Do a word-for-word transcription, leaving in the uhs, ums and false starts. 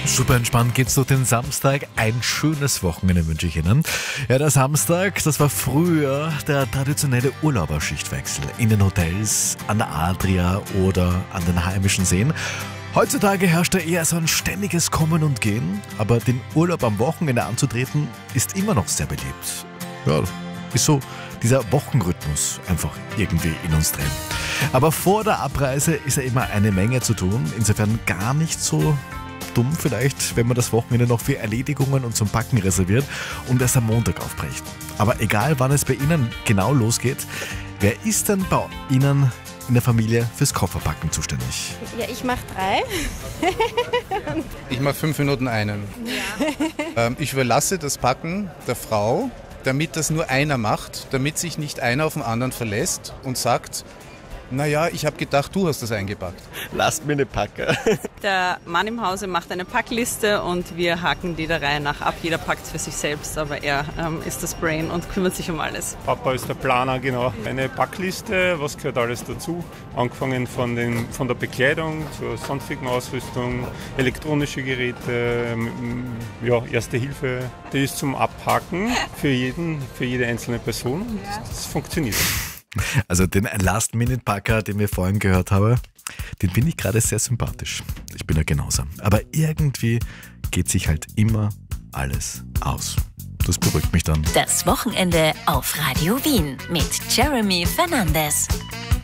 Super entspannt geht's durch den Samstag. Ein schönes Wochenende wünsche ich Ihnen. Ja, der Samstag, das war früher der traditionelle Urlauberschichtwechsel in den Hotels, an der Adria oder an den heimischen Seen. Heutzutage herrscht da eher so ein ständiges Kommen und Gehen, aber den Urlaub am Wochenende anzutreten, ist immer noch sehr beliebt. Ja, ist so dieser Wochenrhythmus einfach irgendwie in uns drin. Aber vor der Abreise ist ja immer eine Menge zu tun, insofern gar nicht so dumm vielleicht, wenn man das Wochenende noch für Erledigungen und zum Packen reserviert und erst am Montag aufbricht. Aber egal, wann es bei Ihnen genau losgeht, wer ist denn bei Ihnen in der Familie fürs Kofferpacken zuständig? Ja, ich mache drei. Ich mache fünf Minuten einen. Ja. Ähm, ich überlasse das Packen der Frau, damit das nur einer macht, damit sich nicht einer auf den anderen verlässt und sagt, naja, ich habe gedacht, du hast das eingepackt. Last-Minute-Packer. Der Mann im Hause macht eine Packliste und wir haken die der Reihe nach ab. Jeder packt für sich selbst, aber er ähm, ist das Brain und kümmert sich um alles. Papa ist der Planer, genau. Eine Packliste, was gehört alles dazu? Angefangen von, den, von der Bekleidung zur sonstigen Ausrüstung, elektronische Geräte, ja, Erste Hilfe. Die ist zum Abhaken für jeden, für jede einzelne Person. Das, das funktioniert. Also den Last-Minute-Packer, den wir vorhin gehört haben, den finde ich gerade sehr sympathisch. Ich bin ja genauso. Aber irgendwie geht sich halt immer alles aus. Das beruhigt mich dann. Das Wochenende auf Radio Wien mit Jeremy Fernandes.